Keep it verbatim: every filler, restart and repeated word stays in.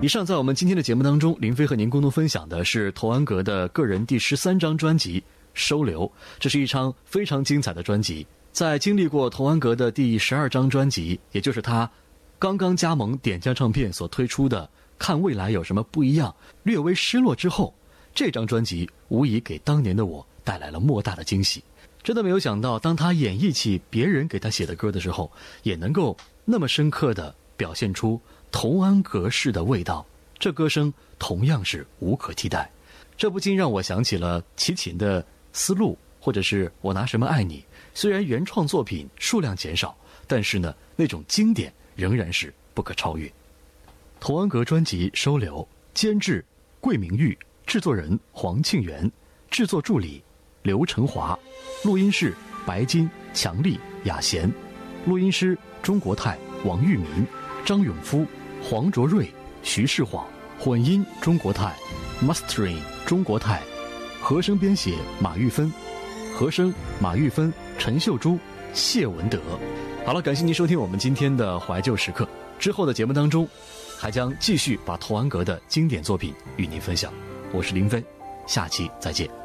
以上在我们今天的节目当中，林飞和您共同分享的是童安格的个人第十三张专辑《收留》，这是一张非常精彩的专辑。在经历过童安格的第十二张专辑，也就是他刚刚加盟点将唱片所推出的《看未来有什么不一样》略微失落之后，这张专辑无疑给当年的我带来了莫大的惊喜。真的没有想到，当他演绎起别人给他写的歌的时候，也能够那么深刻地表现出童安格式的味道，这歌声同样是无可替代。这不禁让我想起了齐秦的思路，或者是我拿什么爱你。虽然原创作品数量减少，但是呢，那种经典仍然是不可超越。童安格专辑《收留》，监制桂明玉，制作人黄庆元，制作助理刘成华，录音室白金、强力、雅贤，录音师钟国泰、王玉民、张永夫、黄卓瑞、徐世晃，混音钟国泰， Mastering 钟国泰，和声编写马玉芬，和声马玉芬、陈秀珠、谢文德。好了，感谢您收听我们今天的怀旧时刻，之后的节目当中还将继续把童安格的经典作品与您分享。我是林飞，下期再见。